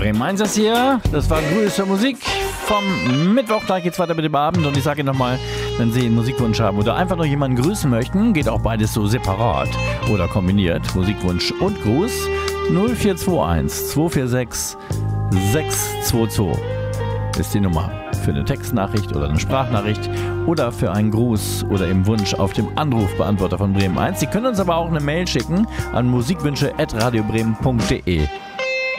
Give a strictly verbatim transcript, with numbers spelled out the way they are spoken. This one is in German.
Bremen eins ist hier. Das war größte Musik vom Mittwoch. Da geht's weiter mit dem Abend. Und ich sage nochmal, wenn Sie einen Musikwunsch haben oder einfach nur jemanden grüßen möchten, geht auch beides so separat oder kombiniert. Musikwunsch und Gruß. null vier zwei eins zwei vier sechs sechs zwei zwei ist die Nummer für eine Textnachricht oder eine Sprachnachricht oder für einen Gruß oder eben Wunsch auf dem Anrufbeantworter von Bremen eins. Sie können uns aber auch eine Mail schicken an musikwünsche at radiobremen punkt de.